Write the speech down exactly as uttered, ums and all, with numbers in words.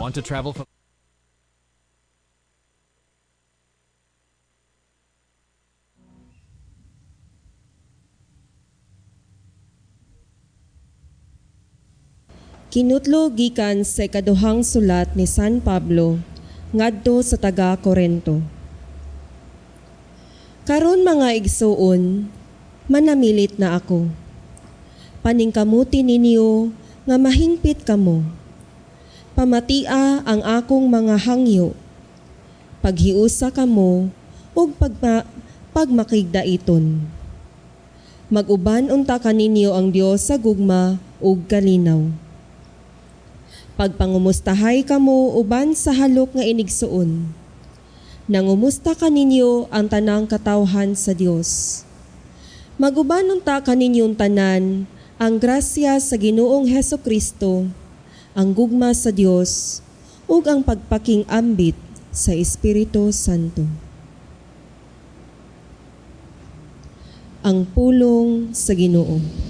Want to travel from Kinutlo gikan sa ikaduhang sulat ni San Pablo ngadto sa taga Corinto. Karon mga igsuon, manamilit na ako. Paningkamuti ninyo nga mahingpit kamo. Pamatia ang akong mga hangyo. Paghiusa kamo ug pagma, pagmakigdaiton. Mag-uban unta kaninyo ang Dios sa gugma ug kalinaw. Pagpangumustahay kamo uban sa halok nga inigsuon. Nangumusta kaninyo ang tanang katawhan sa Dios. Maguban unta kaninyong tanan ang grasya sa Ginoong Hesukristo, ang gugma sa Dios, ug ang pagpaking ambit sa Espiritu Santo. Ang pulong sa Ginoo.